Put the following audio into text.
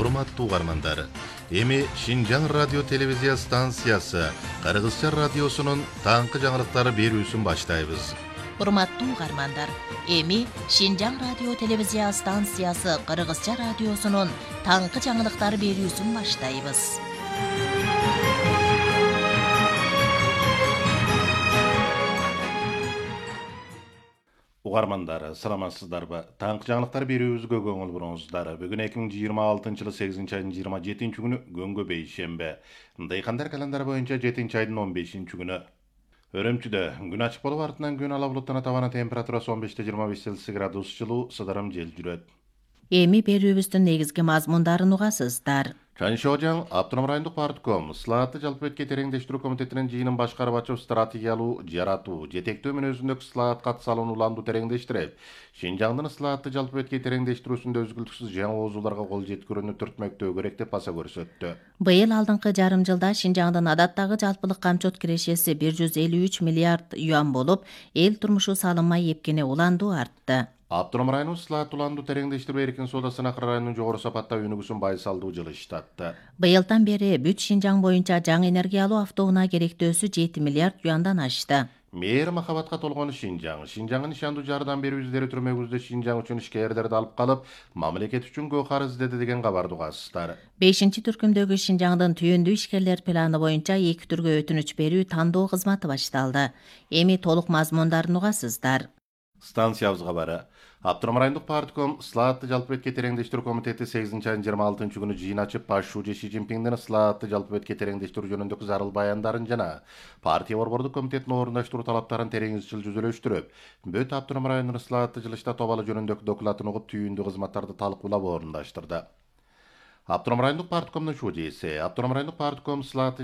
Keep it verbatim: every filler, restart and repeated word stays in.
урматтуу угармандар. Эми Шинжаң радио телевизия станциясы Кыргызча радиосунун таңкы жаңылыктары берүүсүн баштайбыз. Урматтуу угармандар, эми Шинжаң радио телевизия станциясы Кыргызча радиосунун таңкы жаңылыктары берүүсүн баштайбыз. Угармандар, саламатсыздарбы? Таңкы жаңылыктар берүүбүзгө көңүл буруңуздар. Бүгүн эки миң жыйырма алтынчы жылы сегизинчи айдын жыйырма жетинчи күнү Көңгө бейшембе. Дыйкандар календары боюнча жетинчи айдын он бешинчи күнү. Өрөмчүдө күн ачык болуп артынан күн ала булуттана табана температурасы он беште жыйырма беш Цельсий градус жылуу, сыдырым жел жүрөт. Эми берүүбүздүн негизги мазмундарын угасыздар. Чаншожаң Автоном райондук партком Слаатты жалпы өткө тереңдештирүү комитетинин жыйынын башкарып ачып стратегиялуу жаратуу, жетектөө мүнөзүндөгү Слаат катысалууну уланду тереңдештирип, Шинжаңдын Слаатты жалпы өткө тереңдештирүүсүндө өзгүлтүксүз жаңы оозуларга кол жеткирүүнү түртмөктөө керек деп баса көрсөттү. Быйыл алдыңкы жарым жылда Шинжаңдын адаттагы жалпылык камчот кирешеси бир жүз элүү үч миллиард юан болуп, эл турмушу салынмай эпкене уланду артты. Автоном районун Слаат уланду тереңдештирүү эркин соодасы Акыр районунун жогору сапаттагы өнүгүүсүн байсалдуу жылыштатты. Быйылдан бери бүт Шинжаң боюнча жаңы энергиялуу автоунаа керектөөсү жети миллиард юандан ашты. Мээр махабатка толгон Шинжаң. Шинжаңдын ишандуу жардам берүү издери түрмөгүздө Шинжаң үчүн ишкерлерди алып калып, мамлекет үчүн көкар издеди деген кабарды угасыздар. бешинчи түркүмдөгү Шинжаңдын түйүндүү ишкерлер планы боюнча эки түргө өтүнүч берүү тандоо кызматы башталды. Эми толук мазмундарын угасыздар. Станциябызга бары. Автоном райондук партком Слаатты жалпы өткө тереңдештирүү комитети сегизинчи айдын жыйырма алтынчы күнү жыйын ачып, башчы Си Цзиньпиңдин Слаатты жалпы өткө тереңдештирүү жөнүндөгү зарыл баяндарын жана партия борбордук комитетинин орундаштыруу талаптарын терең изчил жүзөлөштүрүп, бүт Автоном районунун Слаатты жылышта тобалы жөнүндөгү докладын угуп, түйүндүү кызматтарды талкуулап орундаштырды. Автоном райондук парткомдун шудейси, Автоном райондук партком Слаатты